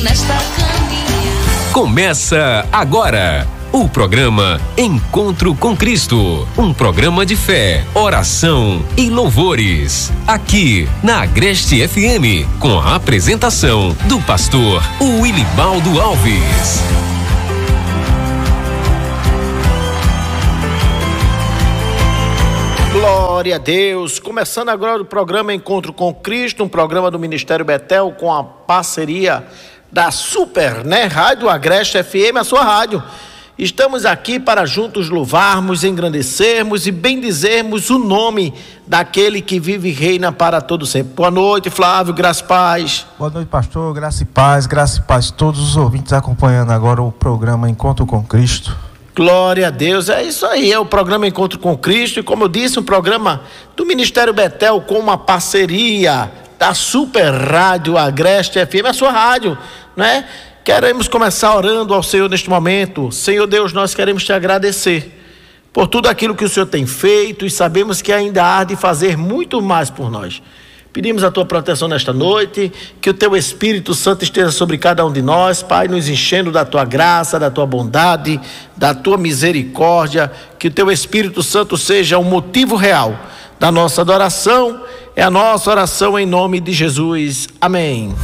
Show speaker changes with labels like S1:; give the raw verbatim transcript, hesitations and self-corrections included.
S1: Nesta caminhada.
S2: Começa agora o programa Encontro com Cristo, um programa de fé, oração e louvores, aqui na Agreste F M, com a apresentação do pastor Wilibaldo Alves.
S3: Glória a Deus, começando agora o programa Encontro com Cristo, um programa do Ministério Betel com a parceria da Super, né, Rádio Agreste F M, a sua rádio. Estamos aqui para juntos louvarmos, engrandecermos e bendizermos o nome daquele que vive e reina para todo sempre. Boa noite, Flávio, graça e paz.
S4: Boa noite, pastor, graça e paz, graça e paz. Todos os ouvintes acompanhando agora o programa Encontro com Cristo.
S3: Glória a Deus, é isso aí, é o programa Encontro com Cristo e, como eu disse, um programa do Ministério Betel com uma parceria da Super Rádio Agreste F M, a sua rádio, né? Queremos começar orando ao Senhor neste momento. Senhor Deus, nós queremos te agradecer por tudo aquilo que o Senhor tem feito e sabemos que ainda há de fazer muito mais por nós. Pedimos a tua proteção nesta noite, que o teu Espírito Santo esteja sobre cada um de nós, Pai, nos enchendo da tua graça, da tua bondade, da tua misericórdia, que o teu Espírito Santo seja o motivo real da nossa adoração, é a nossa oração em nome de Jesus. Amém.